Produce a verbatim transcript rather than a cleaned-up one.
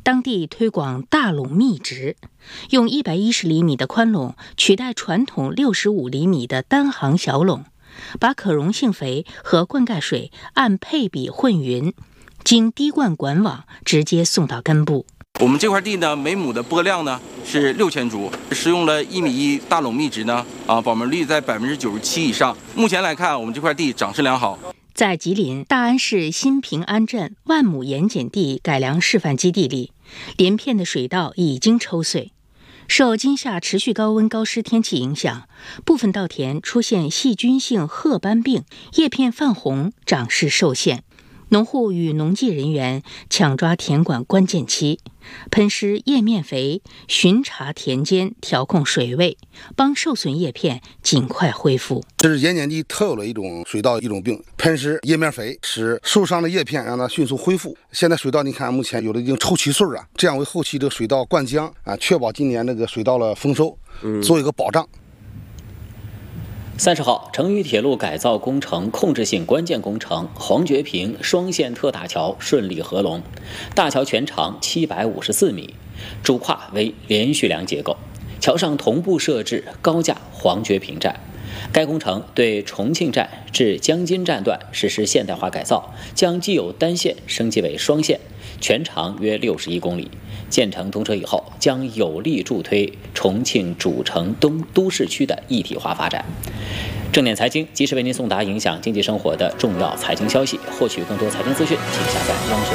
当地推广大垄密植，用一百一十厘米的宽垄取代传统六十五厘米的单行小垄，把可溶性肥和灌溉水按配比混匀，经滴灌管网直接送到根部。 我们这块地呢，每亩的播量呢是六千株，使用了一米一大垄密植呢，啊，保质率在百分之九十七以上。目前来看，我们这块地长势良好。 在吉林大安市新平安镇万亩盐碱地改良示范基地里，连片的水稻已经抽穗。受今夏持续高温高湿天气影响，部分稻田出现细菌性褐斑病，叶片泛红，长势受限。农户与农技人员抢抓田管关键期，喷施叶面肥，巡查田间，调控水位，帮受损叶片尽快恢复。 这是盐碱地特有的一种水稻一种病，喷施叶面肥，使受伤的叶片让它迅速恢复。现在水稻你看，目前有的已经抽齐穗了，这样为后期这个水稻灌浆啊，确保今年这个水稻的丰收，做一个保障。 三十号，成渝铁路改造工程控制性关键工程黄觉坪双线特大桥顺利合龙，大桥全长七百五十四米，主跨为连续梁结构，桥上同步设置高架黄觉坪站。该工程对重庆站至江津站段实施现代化改造，将既有单线升级为双线，全长约六十一公里。建成通车以后，将有力助推重庆主城东都市区的一体化发展。正点财经及时为您送达影响经济生活的重要财经消息，获取更多财经资讯，请下载央视。